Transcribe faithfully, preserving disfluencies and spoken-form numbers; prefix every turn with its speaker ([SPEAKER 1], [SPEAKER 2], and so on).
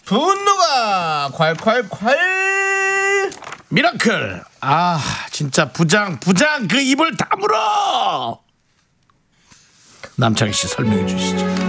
[SPEAKER 1] 분노가 콸콸콸.
[SPEAKER 2] 미라클. 아 진짜 부장 부장 그 입을 다물어. 남창희 씨 설명해 주시죠.